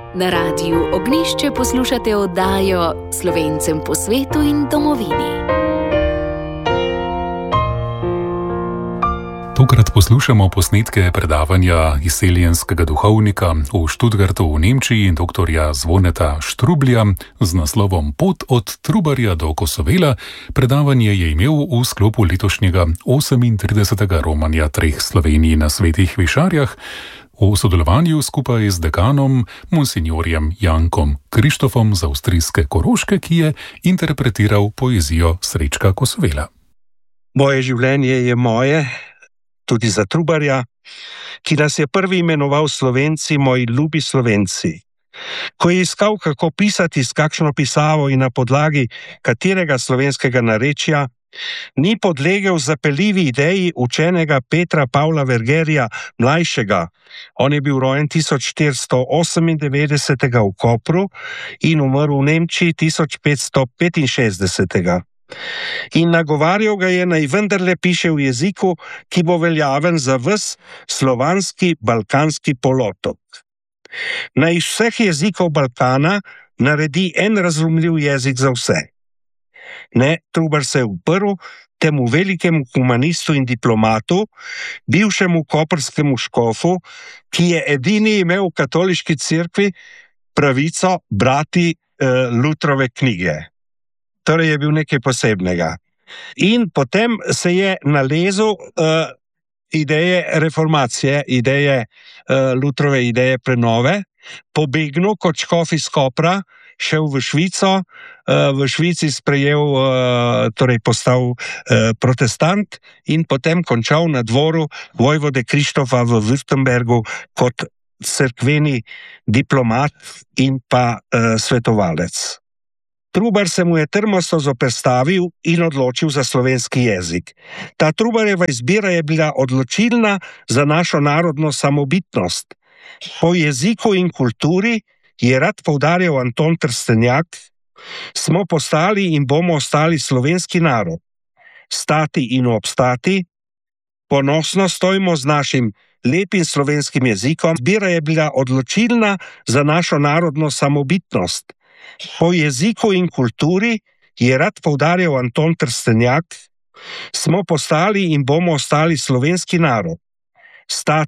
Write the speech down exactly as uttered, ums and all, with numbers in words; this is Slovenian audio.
Na Radiu Ognjišče poslušate oddajo Slovencem po svetu in domovini. Tokrat poslušamo posnetke predavanja izseljenskega duhovnika v Študgartu v Nemčiji, doktorja Zvoneta Štrublja, z naslovom Pot od Trubarja do Kosovela. Predavanje je imel v sklopu letošnjega osemintridesetega romanja treh Slovenij na Svetih Višarjah, v sodelovanju skupaj z dekanom, monsinjorjem Jankom Krištofom z avstrijske Koroške, ki je interpretiral poezijo Srečka Kosovela. Moje življenje je moje, tudi za Trubarja, ki nas je prvi imenoval Slovenci, moji ljubi Slovenci. Ko je iskal, kako pisati s kakšno pisavo in na podlagi katerega slovenskega narečja, ni podlegel zapeljivi ideji učenega Petra Pavla Vergerja mlajšega. On je bil rojen tisoč štiristo osemindevetdesetega v Kopru in umrl v Nemčiji tisoč petsto petinšestdesetega. In nagovarjal ga je, naj vendarle piše v jeziku, ki bo veljaven za ves slovanski balkanski polotok. Naj iz vseh jezikov Balkana naredi en razumljiv jezik za vse. Ne, Trubar se je uprl temu velikemu humanistu in diplomatu, bivšemu koprskemu škofu, ki je edini imel v katoliški cerkvi pravico brati uh, Lutrove knjige. Torej je bil nekaj posebnega. In potem se je nalezel uh, ideje reformacije, ideje uh, Lutrove ideje prenove, pobegnil kot škof iz Kopra, šel v Švico, uh, v Švici sprejel, uh, torej postal uh, protestant in potem končal na dvoru vojvode Krištofa v Württembergu kot cerkveni diplomat in pa uh, svetovalec. Trubar se mu je trmasto zoperstavil in odločil za slovenski jezik. Ta Trubarjeva izbira je bila odločilna za našo narodno samobitnost. Po jeziku in kulturi, je rad poudarjal Anton Trstenjak, smo postali in bomo ostali slovenski narod. Stati in obstati, ponosno stojimo z našim lepim slovenskim jezikom. Izbira je bila odločilna za našo narodno samobitnost. Po jeziku in kulturi, je rad poudarjal Anton Trstenjak, smo postali in bomo ostali slovenski narod. Stati